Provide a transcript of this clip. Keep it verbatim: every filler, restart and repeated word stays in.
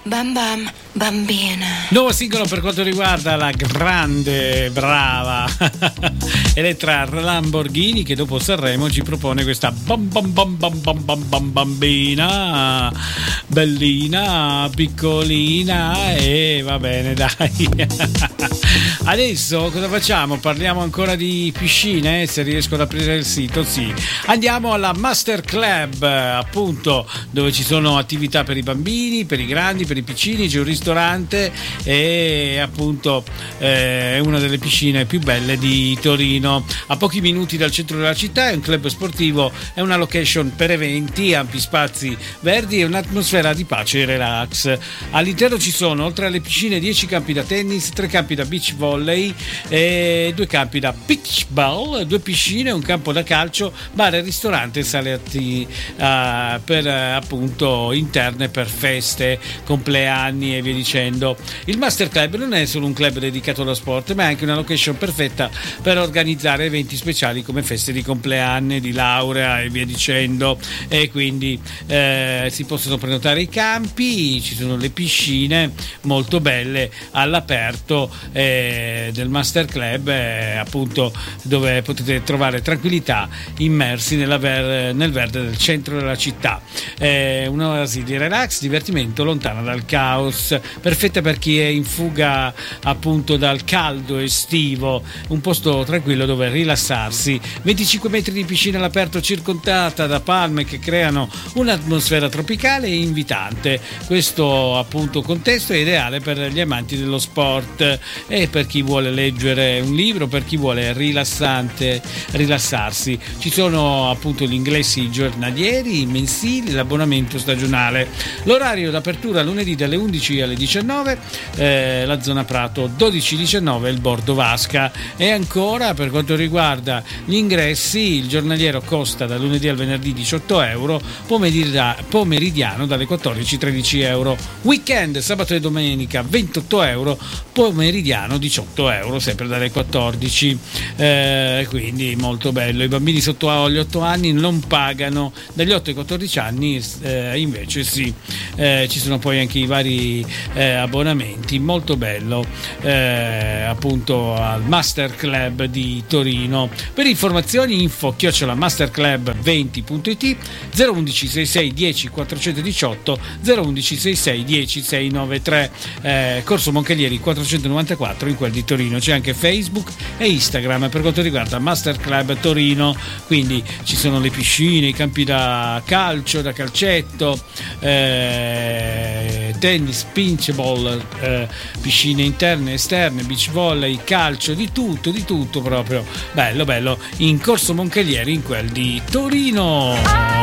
Bam bam, bambina. Nuovo singolo per quanto riguarda la grande, brava Elettra Lamborghini, che dopo Sanremo ci propone questa bam bam bam bam bam bam bam bambina, bellina, piccolina, e va bene, dai. Adesso cosa facciamo? Parliamo ancora di piscine, se riesco ad aprire il sito, sì. Andiamo alla Master Club, appunto, dove ci sono attività per i bambini, per i grandi, per i piccini, c'è un ristorante e appunto eh, è una delle piscine più belle di Torino, a pochi minuti dal centro della città. È un club sportivo, è una location per eventi, ampi spazi verdi e un'atmosfera di pace e relax. All'interno ci sono, oltre alle piscine, dieci campi da tennis, tre campi da beach volley e due campi da beach ball, due piscine, un campo da calcio, bar e ristorante, sale atti, uh, per uh, appunto interne per feste, compleanni e via dicendo. Il Master Club non è solo un club dedicato allo sport, ma è anche una location perfetta per organizzare eventi speciali come feste di compleanni, di laurea e via dicendo, e quindi eh, si possono prenotare i campi, ci sono le piscine molto belle all'aperto eh, del Master Club, eh, appunto, dove potete trovare tranquillità immersi nella ver- nel verde del centro della città. Eh, un'oasi di relax, divertimento lontana dal caos, perfetta per chi è in fuga appunto dal caldo estivo, un posto tranquillo dove rilassarsi. venticinque metri di piscina all'aperto circondata da palme che creano un'atmosfera tropicale e invitante. Questo appunto contesto è ideale per gli amanti dello sport e per chi vuole leggere un libro, per chi vuole rilassante rilassarsi. Ci sono appunto gli ingressi giornalieri, i mensili, l'abbonamento stagionale. L'orario d'apertura lunedì dalle undici alle diciannove, eh, la zona Prato dodici diciannove, il bordo Vasca. E ancora, per quanto riguarda gli ingressi, il giornaliero costa da lunedì al venerdì diciotto euro, pomeridia- pomeridiano dalle quattordici tredici euro, weekend sabato e domenica ventotto euro, pomeridiano diciotto euro, sempre dalle quattordici, eh, quindi molto bello. I bambini sotto gli otto anni non pagano, dagli otto ai quattordici anni eh, invece sì. Eh, ci sono poi anche i vari eh, abbonamenti, molto bello, eh, appunto al Master Club di Torino. Per informazioni info chiocciola masterclub venti punto it, zero undici sessantasei dieci quattrocentodiciotto, zero undici sessantasei dieci seicentonovantatré, eh, Corso Moncaglieri quattrocentonovantaquattro in quel di Torino. C'è anche Facebook e Instagram per quanto riguarda Master Club Torino, quindi ci sono le piscine, i campi da calcio, da calcetto, eh, tennis, pinchball, eh, piscine interne, esterne, beach volley, calcio, di tutto, di tutto proprio. Bello, bello, in Corso Moncaglieri in quel di Torino.